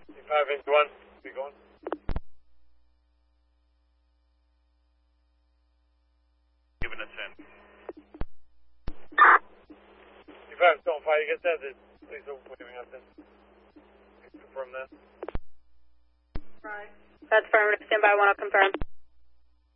5 inch 1, be going. Giving us in. 5 Stone 5, you get that? Please don't put anything out there. Confirm that. Right. That's affirmative. Stand by 1, I'll confirm.